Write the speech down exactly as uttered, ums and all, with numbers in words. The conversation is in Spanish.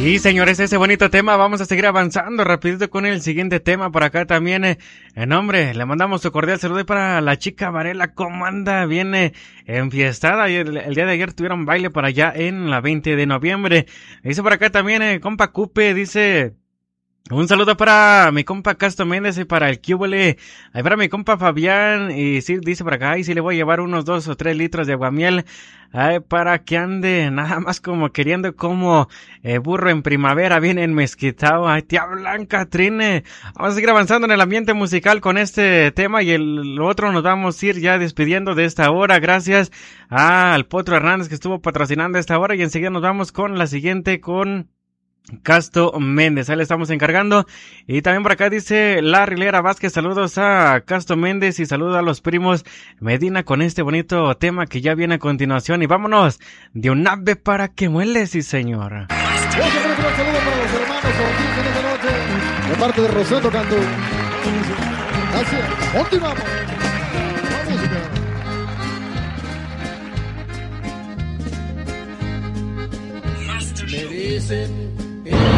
Sí, señores, ese bonito tema, vamos a seguir avanzando rapidito con el siguiente tema. Por acá también, eh, en nombre, le mandamos su cordial saludo para la chica Varela. ¿Cómo anda? Viene enfiestada. Y el, el día de ayer tuvieron baile por allá en la veinte de noviembre. Dice por acá también, eh, compa Cupe, dice... Un saludo para mi compa Castro Méndez y para el Cúbole, ahí para mi compa Fabián, y sí, dice por acá, y sí le voy a llevar unos dos o tres litros de aguamiel, ay, para que ande nada más como queriendo como eh, burro en primavera, bien enmezquitado. Ay, tía Blanca, Trine, vamos a seguir avanzando en el ambiente musical con este tema y el otro nos vamos a ir ya despidiendo de esta hora, gracias al Potro Hernández que estuvo patrocinando esta hora y enseguida nos vamos con la siguiente con... Casto Méndez, ahí le estamos encargando. Y también por acá dice la Rilera Vázquez, saludos a Casto Méndez y saludos a los primos Medina con este bonito tema que ya viene a continuación. Y vámonos de un ave para que muele, sí señora. Un saludo para los hermanos Ortiz en esta noche, de parte de Roseto Cantú. Gracias, continuamos. Me dicen